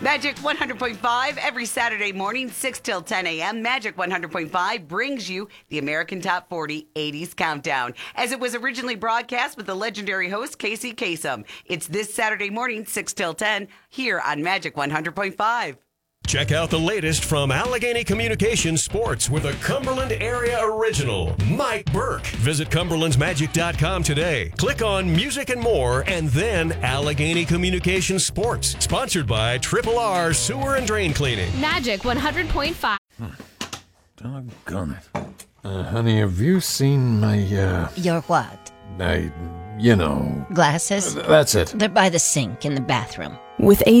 Magic 100.5 every Saturday morning, 6 till 10 a.m. Magic 100.5 brings you the American Top 40 80s Countdown, as it was originally broadcast with the legendary host Casey Kasem. It's this Saturday morning, 6 till 10, here on Magic 100.5. Check out the latest from Allegheny Communications Sports with a Cumberland area original, Mike Burke. Visit cumberlandsmagic.com today. Click on Music and More, and then Allegheny Communications Sports. Sponsored by Triple R Sewer and Drain Cleaning. Magic 100.5. Doggone it. Honey, have you seen my, Your what? Glasses? That's it. They're by the sink in the bathroom. With